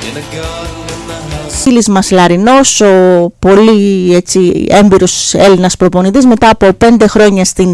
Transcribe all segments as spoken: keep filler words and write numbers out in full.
Φίλης μας Λαρινός, ο πολύ έτσι έμπειρος Έλληνας προπονητής, μετά από πέντε χρόνια στην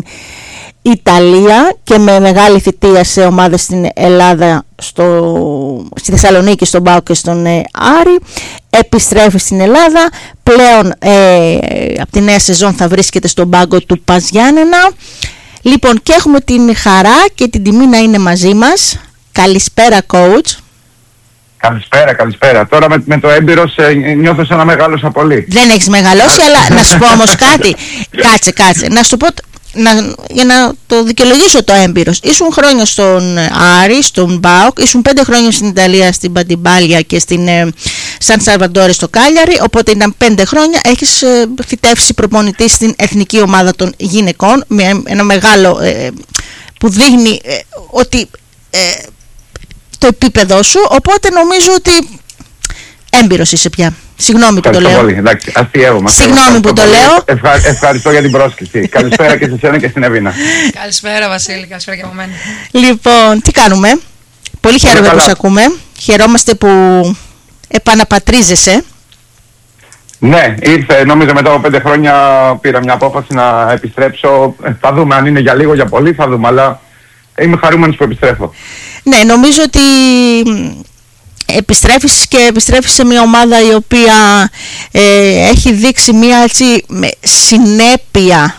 Ιταλία και με μεγάλη θητεία σε ομάδες στην Ελλάδα, στο, στη Θεσσαλονίκη, στον ΠΑΟΚ και στον ε, Άρη, επιστρέφει στην Ελλάδα. Πλέον ε, από τη νέα σεζόν θα βρίσκεται στον πάγκο του ΠΑΣ Γιάννενα. Λοιπόν, και έχουμε την χαρά και την τιμή να είναι μαζί μας. Καλησπέρα, coach. Καλησπέρα, καλησπέρα. Τώρα με, με το έμπειρος ε, νιώθω σαν να μεγάλωσα πολύ. Δεν έχεις μεγαλώσει, αλλά να σου πω όμως κάτι. Κάτσε, κάτσε. Να σου πω, να, για να το δικαιολογήσω το έμπειρος. Ήσουν χρόνια στον Άρη, στον ΠΑΟΚ, ήσουν πέντε χρόνια στην Ιταλία, στην Παντιμπάλια και στην ε, Σαν Σαλβαντόρε στο Κάλιαρι, οπότε ήταν πέντε χρόνια. Έχεις ε, φυτεύσει προπονητή στην εθνική ομάδα των γυναικών, με ένα μεγάλο ε, που δείχνει ε, ότι ε, το επίπεδό σου, οπότε νομίζω ότι έμπειρος είσαι πια. Συγγνώμη που το λέω. Πολύ, εντάξει, αστείευομαι. Συγγνώμη που το πολύ. λέω. Ευχα, ευχαριστώ για την πρόσκληση. Καλησπέρα και σε εσένα και στην Εβίνα. Καλησπέρα Βασίλη, καλησπέρα και από μένα. Λοιπόν, τι κάνουμε? Πολύ χαίρομαι που σε ακούμε. Χαιρόμαστε που επαναπατρίζεσαι. Ναι, ήρθε, νομίζω μετά από πέντε χρόνια πήρα μια απόφαση να επιστρέψω. Θα δούμε αν είναι για λίγο, για πολύ, θα δούμε, αλλά είμαι χαρούμενος που επιστρέφω. Ναι, νομίζω ότι επιστρέφεις και επιστρέφεις σε μια ομάδα η οποία ε, έχει δείξει μια έτσι με συνέπεια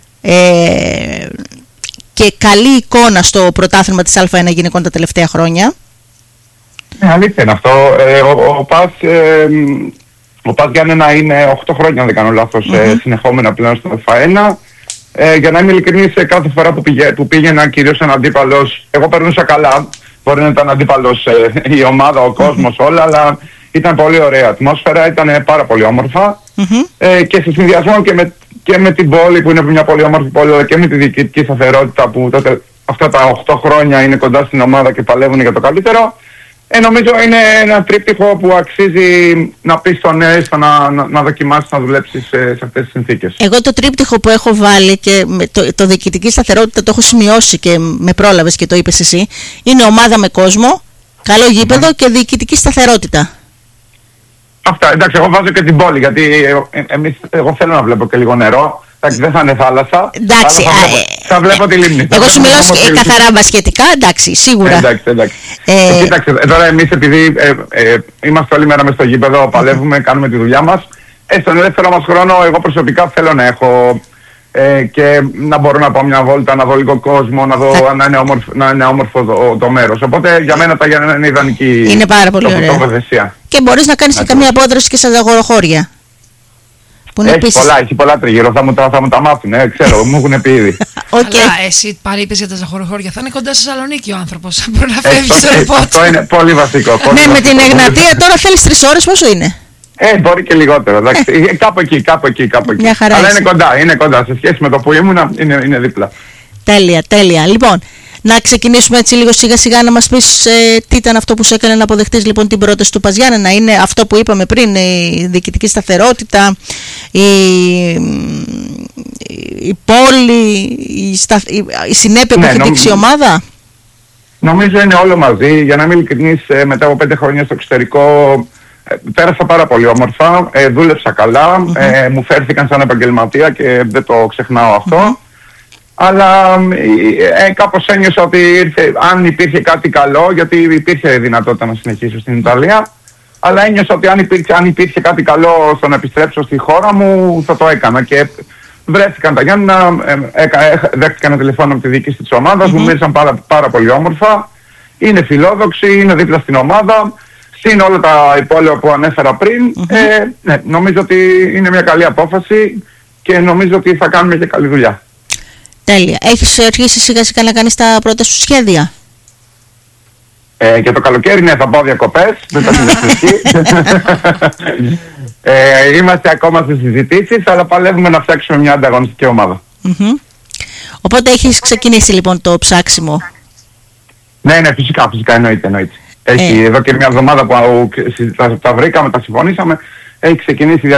ε, και καλή εικόνα στο πρωτάθλημα της Α ένα γυναικών τα τελευταία χρόνια. Ναι, αλήθεια είναι αυτό. Ε, ο, ο ΠΑΣ ε, ο ΠΑΣ Γιάννενα είναι οκτώ χρόνια, αν δεν κάνω λάθος, mm-hmm. ε, συνεχόμενα πλέον στο Α ένα. Ε, για να είμαι ειλικρινής, κάθε φορά που, πηγα, που πήγαινα κυρίως σαν αντίπαλος, εγώ περνούσα καλά. Μπορεί να ήταν αντίπαλος ε, η ομάδα, ο κόσμος, mm-hmm. όλα, αλλά ήταν πολύ ωραία ατμόσφαιρα, ήταν πάρα πολύ όμορφα. Mm-hmm. Ε, και σε συνδυασμό και με, και με την πόλη, που είναι μια πολύ όμορφη πόλη, αλλά και με τη διοικητική σταθερότητα που τότε, αυτά τα οκτώ χρόνια είναι κοντά στην ομάδα και παλεύουν για το καλύτερο. Ε, νομίζω είναι ένα τρίπτυχο που αξίζει να πεις στο ναι, στο να, να, να δοκιμάσεις να δουλέψεις σε, σε αυτές τις συνθήκες. Εγώ το τρίπτυχο που έχω βάλει και με το, το διοικητική σταθερότητα το έχω σημειώσει και με πρόλαβες και το είπες εσύ, είναι ομάδα με κόσμο, καλό γήπεδο mm-hmm. και διοικητική σταθερότητα. Αυτά, εντάξει, εγώ βάζω και την πόλη, γιατί ε, εμείς, εγώ θέλω να βλέπω και λίγο νερό. Εντάξει, δεν θα είναι θάλασσα. Εντάξει, θα, βλέπω, α, θα βλέπω τη λίμνη. Εγώ σου μιλάω καθαρά μπασκετικά, εντάξει, σίγουρα. Εντάξει, εντάξει. Ε, ε, κοίταξε, τώρα εμείς επειδή ε, ε, είμαστε όλη μέρα μες στο γήπεδο, παλεύουμε, κάνουμε τη δουλειά μας. Ε, στον ελεύθερο μας χρόνο, εγώ προσωπικά θέλω να έχω ε, και να μπορώ να πάω μια βόλτα, να δω λίγο κόσμο, να δω θα... να είναι όμορφο, να είναι όμορφο το, το μέρος. Οπότε για μένα τα Γιάννενα είναι ιδανική. Είναι πάρα πολύ ωραία. Και μπορείς να κάνεις και καμία απόδραση και στα αγοροχώρια. Έχει επίσης... πολλά, έχει πολλά τριγύρω, θα μου τα, θα μου τα μάθουν, ε, ξέρω, μου έχουν πει ήδη. Okay. Αλλά εσύ πάλι είπες για τα ζαχοροχώρια, θα είναι κοντά στη Θεσσαλονίκη ο άνθρωπος, μπορεί να φεύγει στο ρεπότ. Αυτό είναι πολύ βασικό. Πολύ ναι, βασικό, με την Εγνατία τώρα θέλεις τρεις ώρες, πόσο είναι? Ε, μπορεί και λιγότερο, εντάξει, ε. κάπου εκεί, κάπου εκεί, κάπου εκεί. Αλλά είσαι. είναι κοντά, είναι κοντά, σε σχέση με το που ήμουν, είναι, είναι δίπλα. Τέλεια, τέλεια. Λοιπόν, να ξεκινήσουμε έτσι λίγο σιγά σιγά να μας πεις ε, τι ήταν αυτό που σε έκανε να αποδεχτείς λοιπόν την πρόταση του ΠΑΣ Γιάννενα. Είναι αυτό που είπαμε πριν, η διοικητική σταθερότητα, η, η πόλη, η, στα, η, η συνέπεια ναι, που έχει νομ... δείξει η ομάδα. Νομίζω είναι όλο μαζί. Για να είμαι ειλικρινής, ε, μετά από πέντε χρόνια στο εξωτερικό ε, πέρασα πάρα πολύ όμορφα, ε, δούλεψα καλά, mm-hmm. ε, μου φέρθηκαν σαν επαγγελματία και δεν το ξεχνάω αυτό. Mm-hmm. Αλλά ε, κάπως ένιωσα ότι ήρθε, αν υπήρχε κάτι καλό, γιατί υπήρχε δυνατότητα να συνεχίσω στην Ιταλία, αλλά ένιωσα ότι αν υπήρχε, αν υπήρχε κάτι καλό στο να επιστρέψω στη χώρα μου, θα το έκανα. Και βρέθηκαν τα Γιάννενα, ε, ε, δέχτηκα ένα τηλεφώνο από τη διοίκηση της ομάδας, mm-hmm. μου μίλησαν πάρα, πάρα πολύ όμορφα, είναι φιλόδοξοι, είναι δίπλα στην ομάδα, συν όλα τα υπόλοιπα που ανέφερα πριν. Mm-hmm. Ε, ναι, νομίζω ότι είναι μια καλή απόφαση και νομίζω ότι θα κάνουμε και καλή δουλειά. Τέλεια. Έχεις αρχίσει σιγά σιγά να κάνεις τα πρώτα σου σχέδια? Ε, και το καλοκαίρι ναι, θα πάω διακοπές μετά την εθνική. ε, είμαστε ακόμα στις συζητήσεις, αλλά παλεύουμε να φτιάξουμε μια ανταγωνιστική ομάδα. Mm-hmm. Οπότε έχεις ξεκινήσει λοιπόν το ψάξιμο? Ναι, ναι, φυσικά, φυσικά εννοείται, εννοείται. Έχει ε. εδώ και μια εβδομάδα που τα, τα βρήκαμε, τα συμφωνήσαμε, έχει ξεκινήσει η